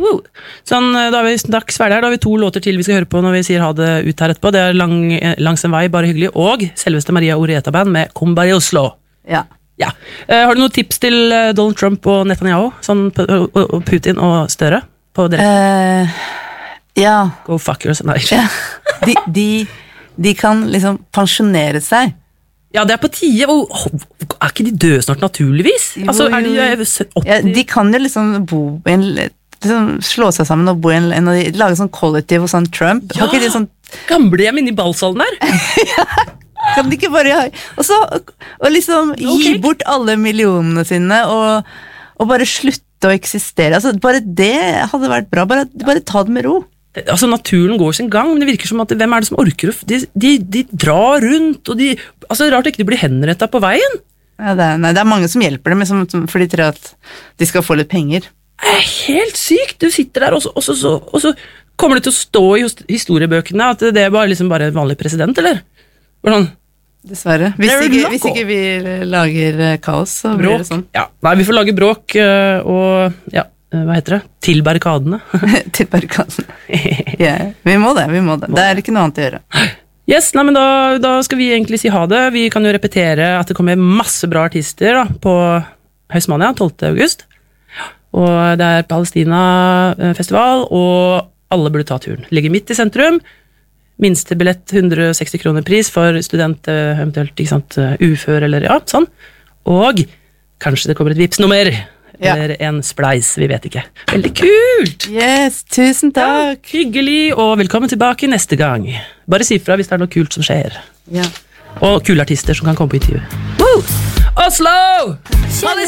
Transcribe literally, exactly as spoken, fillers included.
woo. Sånn, da har vi straks ferdig her, da har vi to låter til vi skal høre på når vi sier ha det ut her etterpå. Det er lang, Langs en vei, bare hyggelig, og selveste Maria Orieta Band med Comba i Oslo. Ja. Ja. Uh, har du noen tips til uh, Donald Trump og Netanyahu, sånn, og, og Putin og Støre? På dere? Uh, ja. Go fuck yourself. Nei. Ja. De, de, de kan liksom pensjonere seg. Ja, det er på tide. Er ikke de døde snart naturligvis? Jo, altså, er de åtti? Ja, de kan jo liksom bo i en, liksom slå seg sammen og bo i en, en av de, lage sånn kollektiv og sånn Trump. Ja, ikke de sånn, gamlehjem inne i ballsalen der. ja, kan de ikke bare ha, og så, og liksom gi Okay. bort alle millionene sine, og, og bare slutte å eksistere. Altså, bare det hadde vært bra, bare, bare ta det med ro. Altså, naturen går sin gang, men det virker som at hvem er det som orker? De, de, de drar rundt, og de, altså, rart ikke de blir henrettet på veien. Ja, det, er, nei, det er mange som hjelper dem, som, som, for de tror at de skal få litt penger. Det er helt sykt, du sitter der, og så, og så, så, og så kommer det til å stå i his- historiebøkene at det er bare, liksom bare en vanlig president, eller? Sånn, Dessverre. Hvis There ikke, is hvis no- ikke vi lager eh, kaos, så blir bråk. det sånn. Ja, nei, vi får lage bråk, øh, og ja, øh, hva heter det? Til barrikadene. Til barrikaden. Ja, vi må det, vi må det. Det er ikke noe annet å gjøre. Yes, nei, men da, da skal vi egentlig si ha det. Vi kan jo repetere at det kommer masse bra artister da, på Hausmania tolvte august. Og det er Palestina-festival, og alle burde ta turen. Ligger midt i sentrum. Minste billett hundre og seksti kroner pris for student, eh, eventuelt ikke sant, eh, ufør eller ja, sånn. Og kanskje det kommer et Vipps-nummer. Ja. Eller en spleis, vi vet ikke. Veldig kult! Yes, tusen takk. Hyggelig, og velkommen tilbake neste gang. Bare si fra hvis det er noe kult som skjer. Ja. Og kule artister som kan komme på intervju. Woo! Oslo!